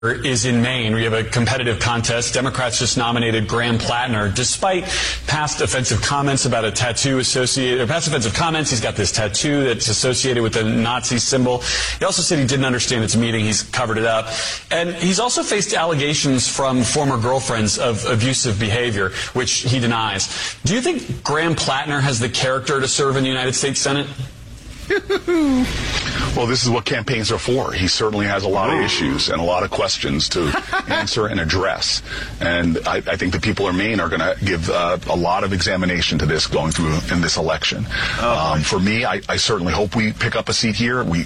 is in Maine. We have a competitive contest. Democrats just nominated Graham Plattner. Despite past offensive comments about a tattoo associated, or past offensive comments, he's got this tattoo that's associated with a Nazi symbol. He also said he didn't understand its meaning. He's covered it up. And he's also faced allegations from former girlfriends of abusive behavior, which he denies. Do you think Graham Plattner has the character to serve in the United States Senate? Well, this is what campaigns are for. He certainly has a lot of issues and a lot of questions to answer and address. And I think the people of Maine are going to give a lot of examination to this going through in this election. For me, I certainly hope we pick up a seat here. We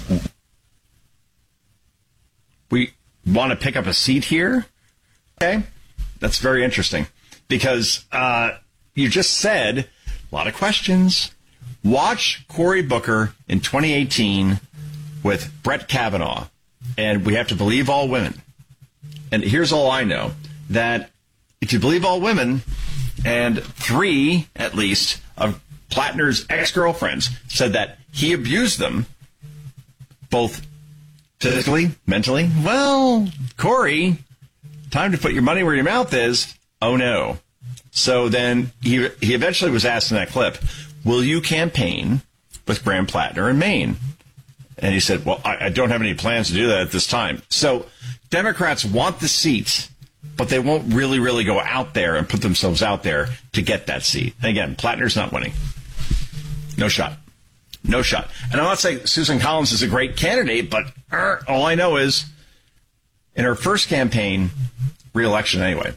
want to pick up a seat here? Okay. That's very interesting. Because you just said a lot of questions. Watch Cory Booker in 2018 with Brett Kavanaugh, and we have to believe all women. And here's all I know, that if you believe all women, and 3, at least, of Plattner's ex-girlfriends said that he abused them, both physically, mentally, well, Cory, time to put your money where your mouth is. Oh, no. So then he eventually was asked in that clip, will you campaign with Graham Plattner in Maine? And he said, well, I don't have any plans to do that at this time. So Democrats want the seat, but they won't really go out there and put themselves out there to get that seat. And again, Plattner's not winning. No shot. No shot. And I'm not saying Susan Collins is a great candidate, but all I know is in her first campaign, re-election anyway,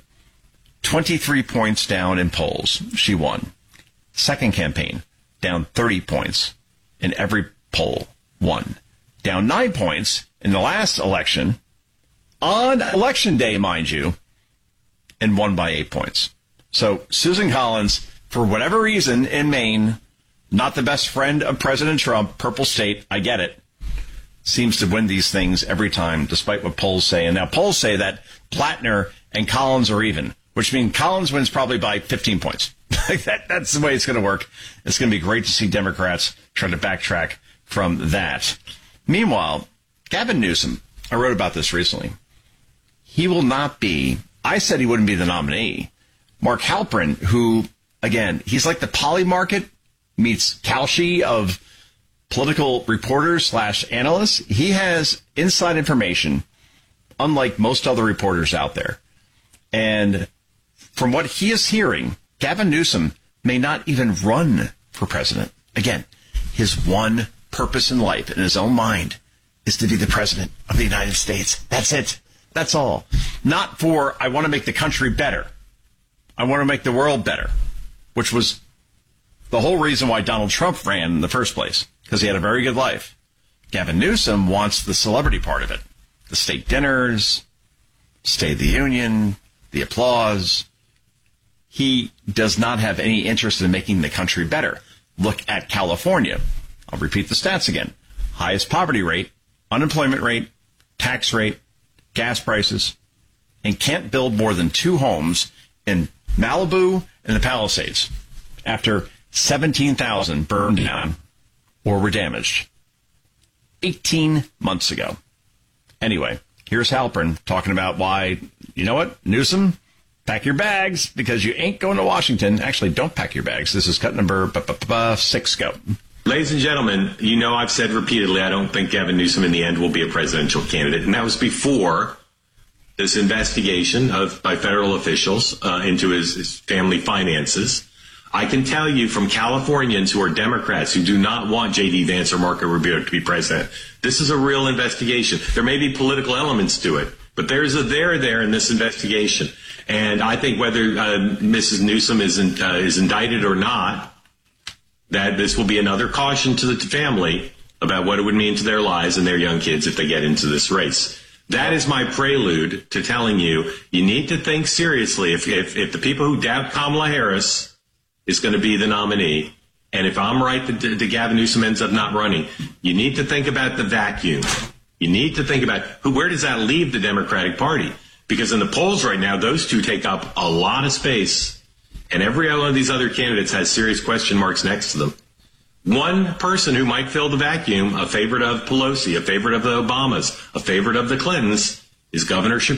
23 points down in polls, she won. Second campaign, down 30 points in every poll, won. Down 9 points in the last election, on election day, mind you, and won by 8 points. So Susan Collins, for whatever reason, in Maine, not the best friend of President Trump, purple state, I get it, seems to win these things every time, despite what polls say. And now polls say that Plattner and Collins are even, which means Collins wins probably by 15 points. That's the way it's going to work. It's going to be great to see Democrats try to backtrack from that. Meanwhile, Gavin Newsom, I wrote about this recently. He will not be, I said he wouldn't be the nominee. Mark Halperin, who, again, he's like the Polymarket meets Kalshi of political reporters / analysts. He has inside information, unlike most other reporters out there. And from what he is hearing, Gavin Newsom may not even run for president. Again, his one purpose in life, in his own mind, is to be the president of the United States. That's it. That's all. Not for, I want to make the country better. I want to make the world better, which was the whole reason why Donald Trump ran in the first place, because he had a very good life. Gavin Newsom wants the celebrity part of it. The state dinners, State of the Union, the applause. He does not have any interest in making the country better. Look at California. I'll repeat the stats again. Highest poverty rate, unemployment rate, tax rate, gas prices, and can't build more than 2 homes in Malibu and the Palisades after 17,000 burned down or were damaged 18 months ago. Anyway, here's Halperin talking about why, you know what, Newsom, pack your bags because you ain't going to Washington. Actually, don't pack your bags. This is cut number 6. Go. Ladies and gentlemen, you know I've said repeatedly I don't think Gavin Newsom in the end will be a presidential candidate. And that was before this investigation by federal officials into his family finances. I can tell you from Californians who are Democrats who do not want J.D. Vance or Marco Rubio to be president, this is a real investigation. There may be political elements to it, but there's a there in this investigation. And I think whether Mrs. Newsom is indicted or not, that this will be another caution to the family about what it would mean to their lives and their young kids if they get into this race. That is my prelude to telling you, you need to think seriously if the people who doubt Kamala Harris is going to be the nominee, and if I'm right that Gavin Newsom ends up not running, you need to think about the vacuum. You need to think about where does that leave the Democratic Party? Because in the polls right now, those two take up a lot of space. And every one of these other candidates has serious question marks next to them. One person who might fill the vacuum, a favorite of Pelosi, a favorite of the Obamas, a favorite of the Clintons, Is Governor